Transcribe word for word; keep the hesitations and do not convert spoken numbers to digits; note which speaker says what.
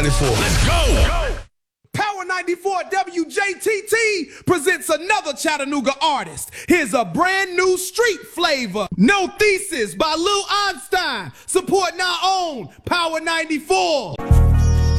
Speaker 1: ninety-four. Let's go!
Speaker 2: Power ninety-four W J T T presents another Chattanooga artist. Here's a brand new street flavor. No Thesis by Lil Einstein, supporting our own Power ninety-four.